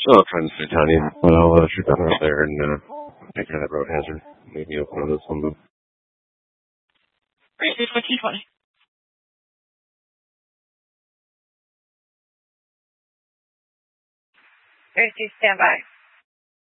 Oh, trying to stay tiny. But I'll shoot down right there and take care of that road hazard. Maybe open on this one. Great, 1420. Great, stand by.